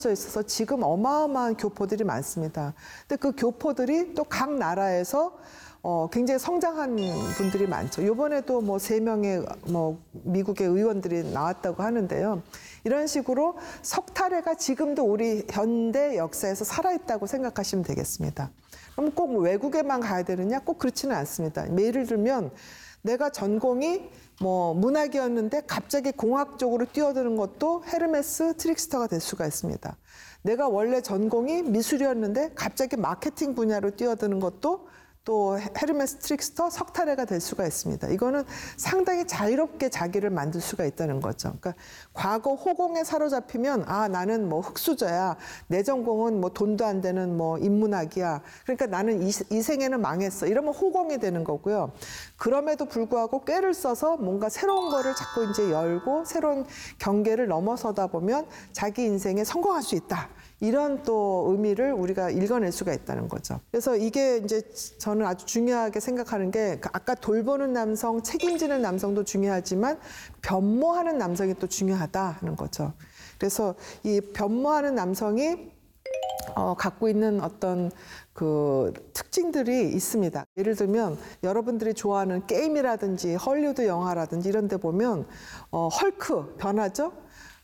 있어서 지금 어마어마한 교포들이 많습니다. 근데 그 교포들이 또 각 나라에서 굉장히 성장한 분들이 많죠. 이번에도 뭐 3명의 미국의 의원들이 나왔다고 하는데요. 이런 식으로 석탈해가 지금도 우리 현대 역사에서 살아있다고 생각하시면 되겠습니다. 그럼 꼭 외국에만 가야 되느냐? 꼭 그렇지는 않습니다. 예를 들면 내가 전공이 문학이었는데 갑자기 공학 쪽으로 뛰어드는 것도 헤르메스 트릭스터가 될 수가 있습니다. 내가 원래 전공이 미술이었는데 갑자기 마케팅 분야로 뛰어드는 것도 또 헤르메스 트릭스터 석탈해가 될 수가 있습니다. 이거는 상당히 자유롭게 자기를 만들 수가 있다는 거죠. 그러니까 과거 호공에 사로잡히면 나는 흙수저야. 내 전공은 돈도 안 되는 인문학이야. 그러니까 나는 이 생에는 망했어. 이러면 호공이 되는 거고요. 그럼에도 불구하고 꾀를 써서 뭔가 새로운 거를 자꾸 이제 열고 새로운 경계를 넘어서다 보면 자기 인생에 성공할 수 있다. 이런 또 의미를 우리가 읽어낼 수가 있다는 거죠. 그래서 이게 이제 저는 아주 중요하게 생각하는 게 아까 돌보는 남성, 책임지는 남성도 중요하지만 변모하는 남성이 또 중요하다 하는 거죠. 그래서 이 변모하는 남성이 갖고 있는 어떤 그 특징들이 있습니다. 예를 들면 여러분들이 좋아하는 게임이라든지 헐리우드 영화라든지 이런 데 보면 헐크 변하죠?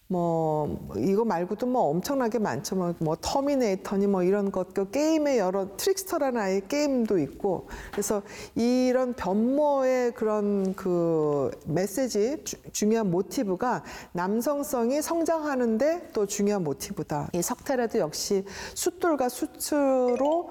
이거 말고도 엄청나게 많죠. 터미네이터니 이런 것, 그 게임의 여러 트릭스터라는 아예 게임도 있고. 그래서 이런 변모의 그런 그 메시지, 중요한 모티브가 남성성이 성장하는데 또 중요한 모티브다. 이 석탈해도 역시 숫돌과 수추로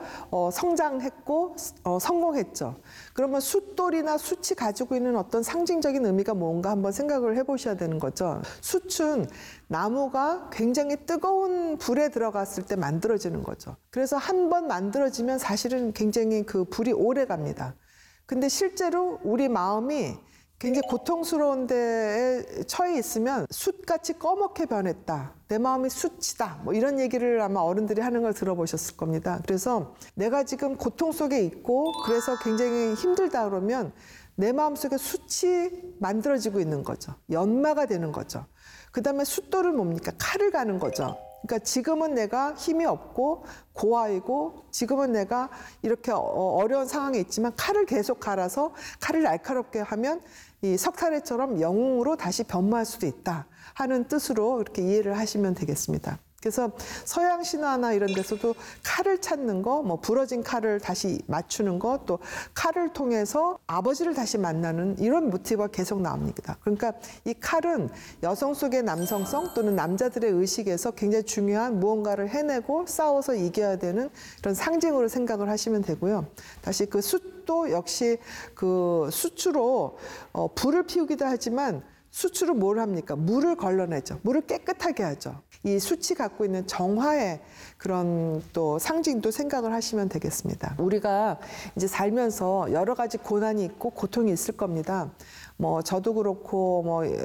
성장했고, 성공했죠. 그러면 숫돌이나 숫이 가지고 있는 어떤 상징적인 의미가 뭔가 한번 생각을 해보셔야 되는 거죠. 숫은 나무가 굉장히 뜨거운 불에 들어갔을 때 만들어지는 거죠. 그래서 한 번 만들어지면 사실은 굉장히 그 불이 오래 갑니다. 근데 실제로 우리 마음이 굉장히 고통스러운 데에 처해 있으면 숯같이 꺼멓게 변했다. 내 마음이 숯이다. 이런 얘기를 아마 어른들이 하는 걸 들어보셨을 겁니다. 그래서 내가 지금 고통 속에 있고 그래서 굉장히 힘들다 그러면 내 마음속에 숯이 만들어지고 있는 거죠. 연마가 되는 거죠. 그 다음에 숫돌은 뭡니까? 칼을 가는 거죠. 그러니까 지금은 내가 힘이 없고 고아이고 지금은 내가 이렇게 어려운 상황에 있지만 칼을 계속 갈아서 칼을 날카롭게 하면 이 석탈해처럼 영웅으로 다시 변모할 수도 있다 하는 뜻으로 이렇게 이해를 하시면 되겠습니다. 그래서 서양 신화나 이런 데서도 칼을 찾는 거, 부러진 칼을 다시 맞추는 거, 또 칼을 통해서 아버지를 다시 만나는 이런 모티브가 계속 나옵니다. 그러니까 이 칼은 여성 속의 남성성 또는 남자들의 의식에서 굉장히 중요한 무언가를 해내고 싸워서 이겨야 되는 이런 상징으로 생각을 하시면 되고요. 다시 그 숯도 역시 그 수추로 불을 피우기도 하지만 수추로 뭘 합니까? 물을 걸러내죠. 물을 깨끗하게 하죠. 이 숯이 갖고 있는 정화의 그런 또 상징도 생각을 하시면 되겠습니다. 우리가 이제 살면서 여러 가지 고난이 있고 고통이 있을 겁니다. 저도 그렇고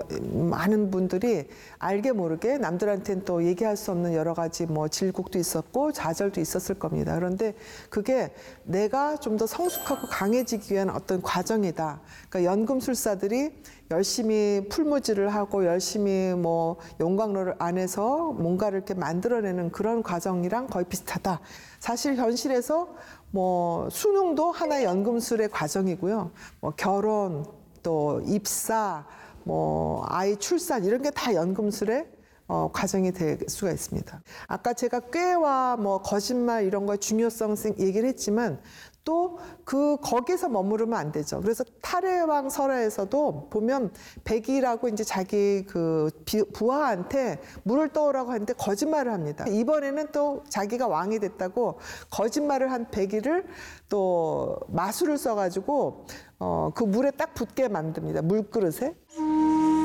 많은 분들이 알게 모르게 남들한테는 또 얘기할 수 없는 여러 가지 질곡도 있었고 좌절도 있었을 겁니다. 그런데 그게 내가 좀 더 성숙하고 강해지기 위한 어떤 과정이다. 그러니까 연금술사들이 열심히 풀무지를 하고 열심히 용광로 안에서 뭔가를 이렇게 만들어내는 그런 과정이랑 거의 비슷하다. 사실 현실에서 수능도 하나의 연금술의 과정이고요. 결혼, 또 입사, 아이 출산 이런 게 다 연금술의 과정이 될 수가 있습니다. 아까 제가 꾀와 거짓말 이런 거의 중요성 얘기를 했지만 또 거기서 머무르면 안 되죠. 그래서 탈해왕 설화에서도 보면 백이라고 이제 자기 부하한테 물을 떠오라고 하는데 거짓말을 합니다. 이번에는 또 자기가 왕이 됐다고 거짓말을 한 백이를 또 마술을 써가지고 그 물에 딱 붙게 만듭니다. 물그릇에.